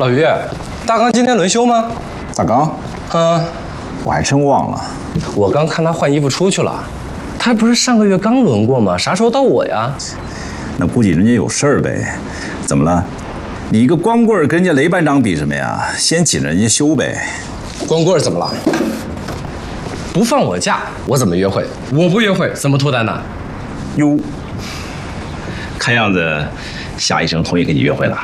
老于，大刚今天轮休吗？ 大刚，我还真忘了。 我刚看他换衣服出去了，他不是上个月刚轮过吗？啥时候到我呀？ 那估计人家有事儿呗。怎么了？你一个光棍跟人家雷班长比什么呀？先请人家休呗。 光棍怎么了？不放我假，我怎么约会？我不约会，怎么脱单呢？ 哟，看样子夏医生同意跟你约会了。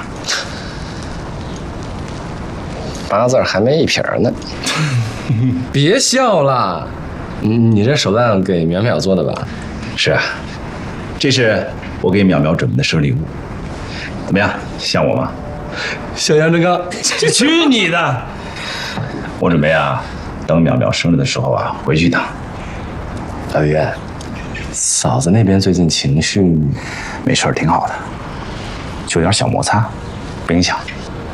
8字还没一撇呢。别笑了，你这手办给淼淼做的吧？ 是啊，这是我给淼淼准备的生日礼物，怎么样？像我吗？ 像杨振刚。 去你的！我准备啊，等淼淼生日的时候啊，回去一趟。 老于，嫂子那边最近情绪没事儿，挺好的，就有点小摩擦，不影响。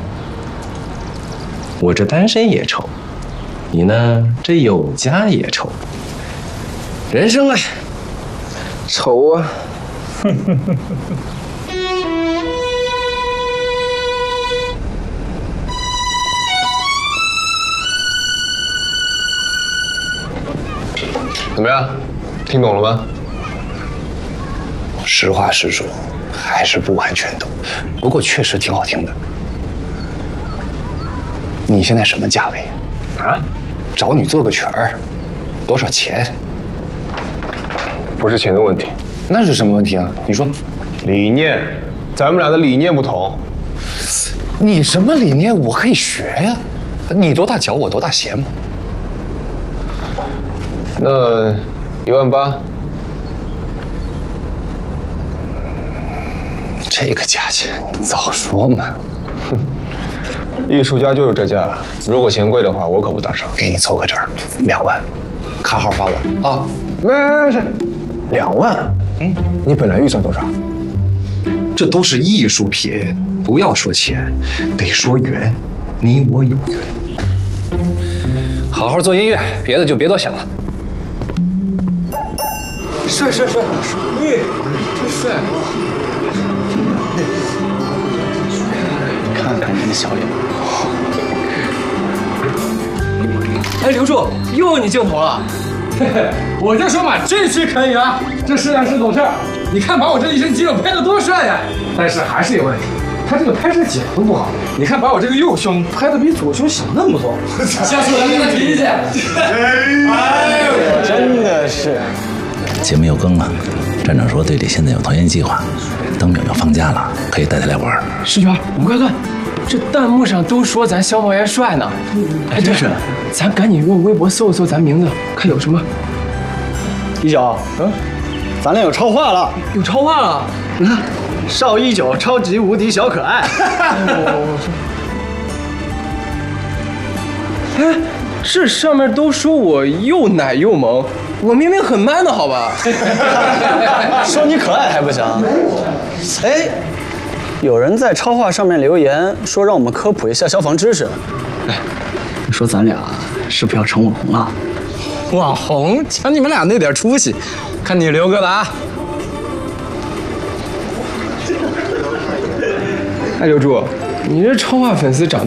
我这单身也愁，你呢这有家也愁，人生啊，愁啊。 怎么样？听懂了吗？ 实话实说，还是不完全懂，不过确实挺好听的。你现在什么价位啊？找你做个曲儿，多少钱？ 不是钱的问题， 那是什么问题啊？你说， 理念，咱们俩的理念不同。 你什么理念我可以学呀？你多大脚，我多大鞋嘛。 那18000， 这个价钱你早说嘛！ 艺术家就是这价，如果嫌贵的话，我可不搭上。 给你凑个整，2万，卡号发我啊！ 没事，2万。你本来预算多少？ 这都是艺术品，不要说钱，得说缘，你我有缘。好好做音乐，别的就别多想了。 帅，真帅！ 看看你的小脸。 哎，刘柱，又有你镜头了。嘿嘿，我就说嘛，这期可以啊，这摄像师懂事儿。你看把我这一身肌肉拍得多帅呀！但是还是有问题，他这个拍摄角度不好。你看把我这个右胸拍得比左胸小那么多。下次来跟他提意见。哎呦， 真的是。 节目又更了，站长说队里现在有团建计划，等淼淼放假了可以带他来玩。 石泉，你快看，这弹幕上都说咱消防员帅呢。哎，对，咱赶紧用微博搜一搜咱名字，看有什么。 一九，咱俩有超话了， 有超话了。 你看，邵19超级无敌小可爱。 哎，这上面都说我又奶又萌，我明明很 man 的好吧？ 说你可爱还不行？哎，有人在超话上面留言说让我们科普一下消防知识。哎，你说咱俩是不是要成网红了？ 网红，瞧你们俩那点出息，看你刘哥的啊！哎，刘柱，你这超话粉丝长